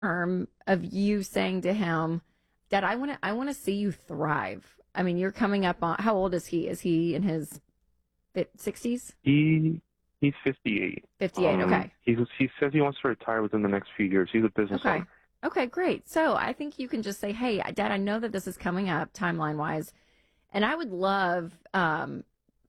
of you saying to him, Dad, I want to see you thrive. I mean, you're coming up on, how old is he? Is he in his 60s? He's 58. 58, okay. He says he wants to retire within the next few years. He's a business Okay. owner. Okay, great. So I think you can just say, hey, Dad, I know that this is coming up timeline wise, and I would love and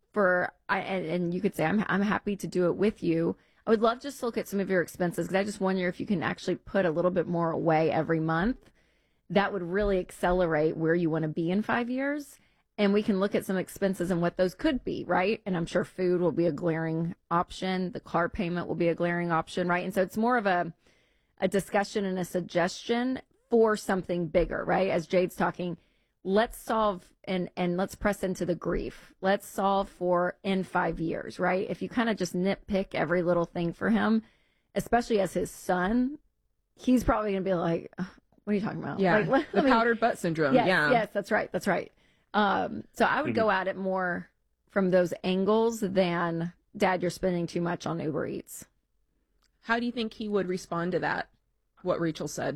you could say, I'm happy to do it with you. I would love just to look at some of your expenses because I just wonder if you can actually put a little bit more away every month. That would really accelerate where you want to be in 5 years. And we can look at some expenses and what those could be, right? And I'm sure food will be a glaring option. The car payment will be a glaring option, right? And so it's more of a discussion and a suggestion for something bigger, right? As Jade's talking, let's solve and let's press into the grief. Let's solve for in 5 years, right? If you kind of just nitpick every little thing for him, especially as his son, he's probably going to be like, what are you talking about? Yeah, like, the powdered butt syndrome. Yes, yeah. Yes, that's right. That's right. So I would go at it more from those angles than, Dad, you're spending too much on Uber Eats. How do you think he would respond to that, what Rachel said?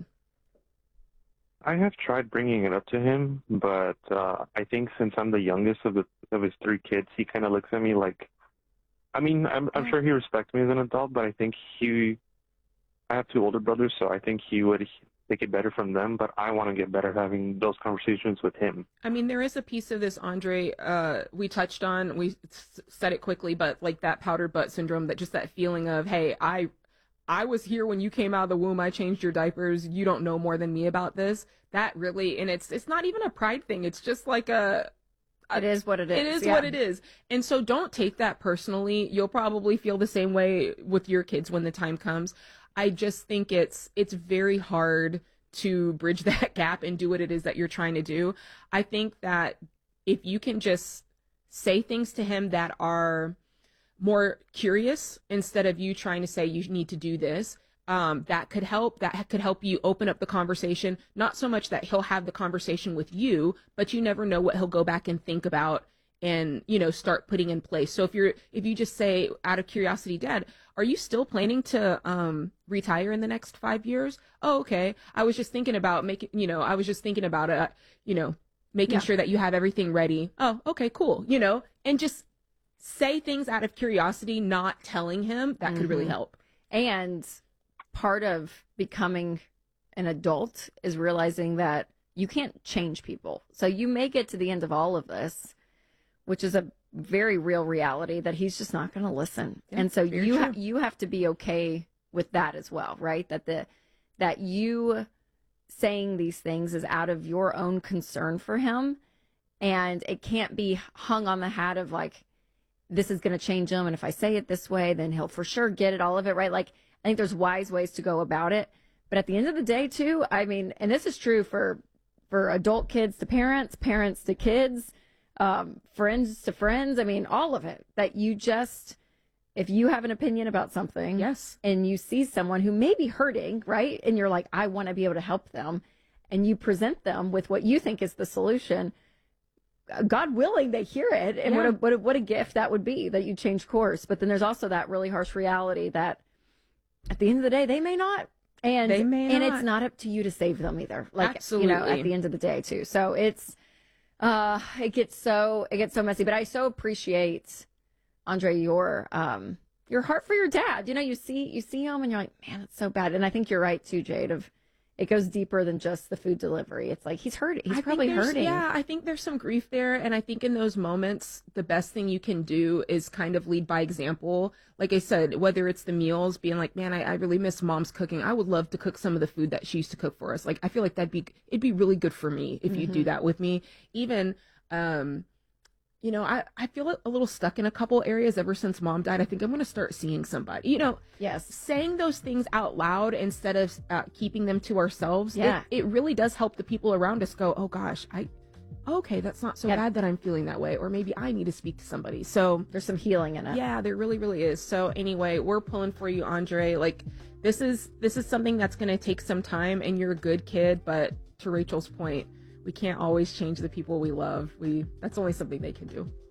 I have tried bringing it up to him, but I think since I'm the youngest of his three kids, he kind of looks at me like, I mean, I'm sure he respects me as an adult, but I think I have two older brothers, so I think he would take it better from them, but I want to get better at having those conversations with him. I mean, there is a piece of this, Andre, we touched on, we said it quickly, but like that powdered butt syndrome, that just that feeling of, hey, I was here when you came out of the womb, I changed your diapers, you don't know more than me about this. That really, and it's not even a pride thing, it's just like it is what it is. It is what it is. And so don't take that personally. You'll probably feel the same way with your kids when the time comes. I just think it's very hard to bridge that gap and do what it is that you're trying to do. I think that if you can just say things to him that are more curious instead of you trying to say you need to do this, that could help. That could help you open up the conversation. Not so much that he'll have the conversation with you, but you never know what he'll go back and think about and, start putting in place. So if you just say out of curiosity, Dad, are you still planning to retire in the next 5 years? Oh, okay. I was just thinking about making sure that you have everything ready. Oh, okay, cool. And just say things out of curiosity, not telling him. That could really help. And part of becoming an adult is realizing that you can't change people. So you may get to the end of all of this, which is a very real reality, that he's just not going to listen. Yeah, and so you have to be okay with that as well, right? That you saying these things is out of your own concern for him, and it can't be hung on the hat of like, this is going to change him, and if I say it this way, then he'll for sure get it, all of it, right? Like, I think there's wise ways to go about it, but at the end of the day too, I mean, and this is true for adult kids to parents, parents to kids, friends to friends. I mean, all of it. That you just, if you have an opinion about something, yes, and you see someone who may be hurting, right, and you're like, I want to be able to help them, and you present them with what you think is the solution, God willing, they hear it, and what a gift that would be, that you change course. But then there's also that really harsh reality that at the end of the day, they may not. And it's not up to you to save them either. Like, absolutely. At the end of the day too. So it's, it gets so messy, but I so appreciate, Andre, your heart for your dad. You see him and you're like, man, it's so bad. And I think you're right too, Jade, it goes deeper than just the food delivery. It's like he's hurting. He's probably hurting. Yeah, I think there's some grief there. And I think in those moments, the best thing you can do is kind of lead by example. Like I said, whether it's the meals, being like, man, I really miss Mom's cooking. I would love to cook some of the food that she used to cook for us. Like, I feel like it'd be really good for me if you do that with me. Even, I feel a little stuck in a couple areas ever since Mom died. I think I'm going to start seeing somebody, Yes. Saying those things out loud instead of keeping them to ourselves. Yeah. It really does help the people around us go, oh gosh, okay, that's not so bad that I'm feeling that way. Or maybe I need to speak to somebody. So there's some healing in it. Yeah, there really, really is. So anyway, we're pulling for you, Andre. Like, this is something that's going to take some time, and you're a good kid. But to Rachel's point, we can't always change the people we love. That's only something they can do.